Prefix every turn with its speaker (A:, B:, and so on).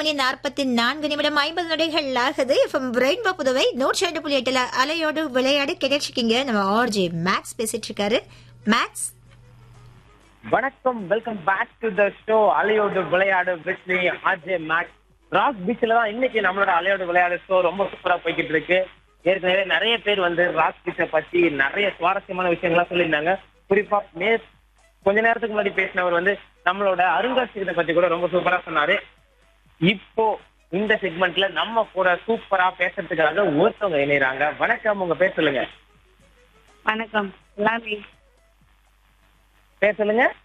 A: 8:44 ஆகுது. FM rainbow Puduvai 102.8 அலையோடு விளையாடு கிடைச்சிருக்கீங்க. நம்ம ஆர்ஜே மேக்ஸ் பேசிட்டு இருக்காரு. மேக்ஸ்
B: வணக்கம், welcome back to the show அலையோடு விளையாடு with me RJ maths. Rock பீச்ல தான் இன்னைக்கு நம்மளோட அலையோடு விளையாடு ஷோ ரொம்ப சூப்பரா போய்கிட்டு இருக்கு. ஏற்கனவே நிறைய பேர் வந்து ராக் பீச்சை பத்தி நிறைய சுவாரஸ்யமான விஷயங்கள்லாம் சொல்லியிருந்தாங்க. குறிப்பா கொஞ்ச நேரத்துக்கு முன்னாடி பேசினவர் வந்து நம்மளோட அருங்காட்சியகத்தை பத்தி கூட ரொம்ப சூப்பரா சொன்னாரு. இப்போ இந்த செக்மெண்ட்ல நம்ம கூட சூப்பரா பேசுறதுக்காக ஒருத்தவங்க இணையறாங்க. வணக்கம், உங்க பேர் சொல்லுங்க.
C: வணக்கம். எல்லாமே
B: பேர் சொல்லுங்க.